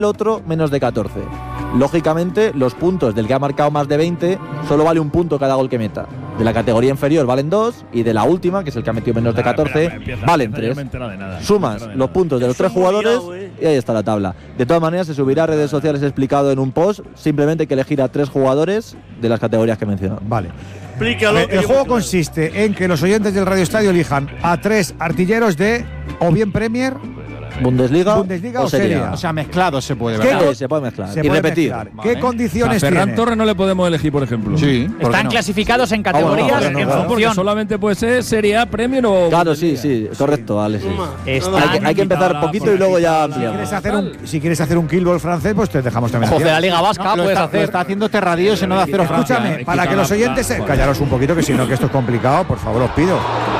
el otro menos de 14. Lógicamente, los puntos del que ha marcado más de 20 solo vale un punto cada gol que meta. De la categoría inferior valen 2 y de la última, que es el que ha metido menos de 14, valen 3. Sumas los puntos de los 3 jugadores y ahí está la tabla. De todas maneras, se subirá a redes sociales explicado en un post. Simplemente hay que elegir a 3 jugadores de las categorías que he mencionado. Vale. El juego consiste en que los oyentes del Radio Estadio elijan a 3 artilleros de o bien Premier, Bundesliga o Serie A. O sea, mezclados se puede, ¿verdad? Sí, se puede mezclar y repetir. ¿Qué condiciones Ferran tiene? Torres no le podemos elegir, por ejemplo. Sí. Están clasificados en categorías en Porque función. solamente puede ser Serie A, Premier o… Claro, sí, correcto, vale, sí. Hay que empezar poquito y luego ya ampliamos. Si quieres hacer un Kill Ball francés, pues te dejamos también. José, la Liga Vasca puedes hacer. Lo está haciendo Terradillo, se no da cero. Escúchame, para que los oyentes… Callaros un poquito, que si no, que esto es complicado, por favor, os pido.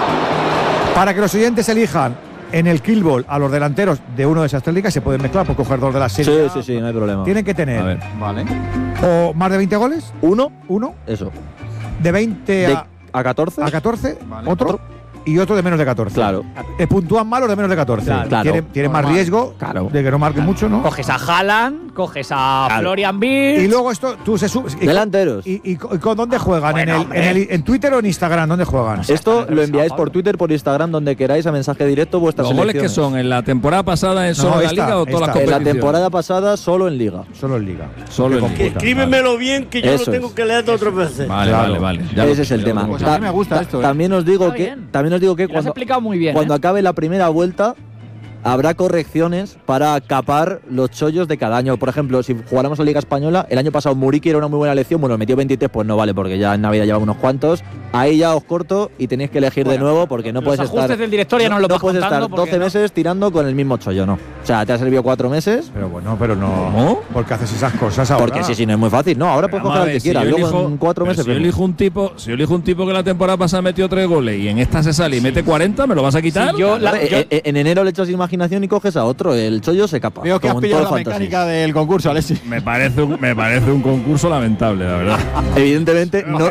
Para que los oyentes elijan en el Kill Ball a los delanteros de uno de esas 3 ligas, se pueden mezclar por coger 2 de las 6. Sí, no hay problema. Tienen que tener… A ver. Vale. O más de 20 goles. Uno, Eso. De 20 a 14. A 14, Vale. otro. Y otro de menos de 14. Claro. Puntúan mal los de menos de 14. Claro. Tienen más riesgo de que no marquen mucho, ¿no? Coges a Haaland, coges a Florian Wirtz. Y luego esto, tú se subes. Delanteros. ¿Y con dónde juegan? ¿En Twitter o en Instagram? ¿Dónde juegan? Esto lo enviáis por Twitter, por Instagram, donde queráis, a mensaje directo vuestras ¿Los goles que selecciones. son en la temporada pasada en solo la Liga o todas las En competiciones? la temporada pasada solo en Liga. Solo en Liga. Solo en Liga. Escríbemelo bien, que yo Eso lo tengo es. que leer otras veces. Vale. Ese es el tema. Pues a mí me gusta esto. También os digo Está que bien. Lo has explicado muy bien. cuando acabe la primera vuelta habrá correcciones para capar los chollos de cada año. Por ejemplo, si jugáramos la Liga Española, el año pasado Muriqui era una muy buena elección, bueno, metió 23, pues no vale, porque ya en Navidad llevaba unos cuantos. Ahí ya os corto y tenéis que elegir de nuevo, porque no puedes estar… Los ajustes del director ya no lo vas puedes estar contando 12 meses tirando con el mismo chollo, no. O sea, te ha servido 4 meses. Pero bueno, pero no. ¿Cómo? ¿Por qué haces esas cosas ahora? Porque sí, no es muy fácil. No, ahora puedes coger al que quieras, luego en 4 meses… Si yo elijo un tipo que la temporada pasada metió 3 goles y en esta se sale y mete 40, ¿me lo vas a quitar? En enero le echas imaginación y coges a otro. El chollo se capa. Veo que has pillado la mecánica del concurso, Alexis. Me parece un concurso lamentable, la verdad. Evidentemente no…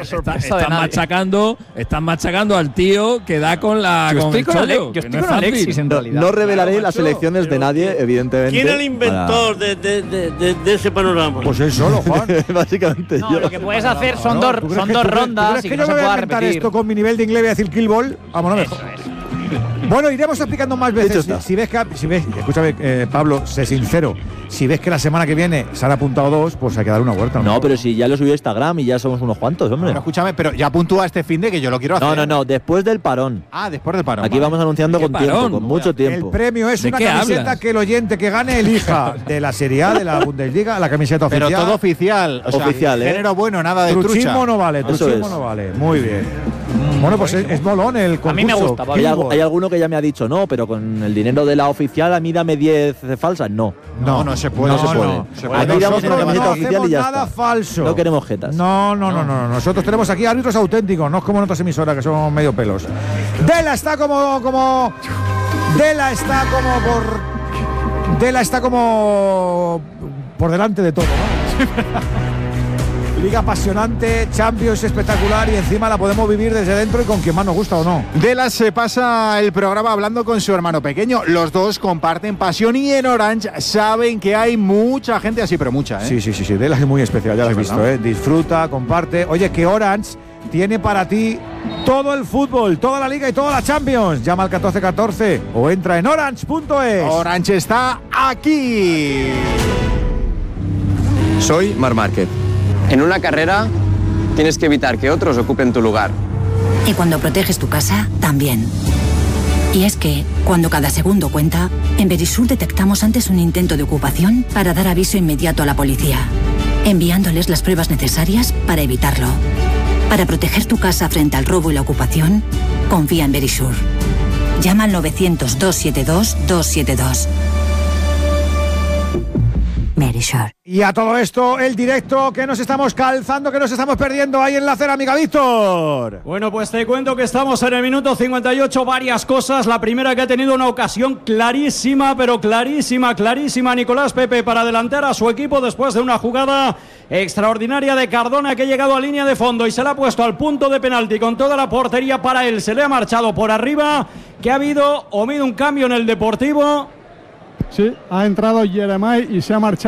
Están machacando al tío que da con la… Yo estoy el con chollo, yo que estoy no es con fácil. Alexis en realidad. No revelaré las elecciones de nadie, evidentemente. ¿Quién es el inventor de ese panorama? Pues él solo, Juan. Básicamente No, yo. lo que puedes hacer son ¿tú dos crees que rondas y yo que no se me voy pueda a inventar repetir. esto con mi nivel de inglés? Voy a decir Kill Ball. Vámonos mejor. Bueno, iremos explicando más veces. Si ves, escúchame, Pablo, sé sincero. Si ves que la semana que viene se han apuntado 2, pues hay que dar una vuelta. No, pero si ya lo subí a Instagram y ya somos unos cuantos, hombre. Pero escúchame, pero ya puntúa este fin de que yo lo quiero hacer. No, después del parón. Ah, después del parón. Aquí vamos anunciando ¿Qué con tiempo, parón? con mucho tiempo. El premio es ¿De una qué camiseta hablas? que el oyente que gane elija de la Serie A, de la Bundesliga, la camiseta oficial. Pero todo oficial. O sea, Oficial, ¿eh? Género bueno, nada de Truchismo trucha. no vale, Eso truchismo es. no vale. Muy bien. Bueno, pues es molón el concurso. A mí me gusta, Kill Ball. Hay alguno que ya me ha dicho no, pero con el dinero de la oficial a mí dame 10 falsas. No. No se puede. No se puede. Aquí damos una Nosotros camiseta no oficial hacemos y ya nada está. falso. No queremos jetas. No. Nosotros tenemos aquí árbitros auténticos, no es como en otras emisoras que son medio pelos. Dela está como por delante de todo, ¿no? Liga apasionante, Champions espectacular y encima la podemos vivir desde dentro y con quien más nos gusta o no. Delas se pasa el programa hablando con su hermano pequeño. Los dos comparten pasión y en Orange saben que hay mucha gente así, pero mucha, ¿eh? Sí. Delas es muy especial, ya lo has visto, ¿eh? Disfruta, comparte. Oye, que Orange tiene para ti todo el fútbol, toda la Liga y toda la Champions. Llama al 1414 o entra en orange.es. Orange está aquí. Soy Marc Márquez. En una carrera tienes que evitar que otros ocupen tu lugar. Y cuando proteges tu casa, también. Y es que, cuando cada segundo cuenta, en Verisur detectamos antes un intento de ocupación para dar aviso inmediato a la policía, enviándoles las pruebas necesarias para evitarlo. Para proteger tu casa frente al robo y la ocupación, confía en Verisur. Llama al 900-272-272. Verisur. Y a todo esto, el directo que nos estamos calzando, que nos estamos perdiendo ahí en la cerámica, Víctor. Bueno, pues te cuento que estamos en el minuto 58, varias cosas. La primera, que ha tenido una ocasión clarísima, pero clarísima, Nicolás Pepe, para adelantar a su equipo después de una jugada extraordinaria de Cardona, que ha llegado a línea de fondo y se la ha puesto al punto de penalti con toda la portería para él. Se le ha marchado por arriba, que ha habido un cambio en el Deportivo. Sí, ha entrado Jeremai y se ha marchado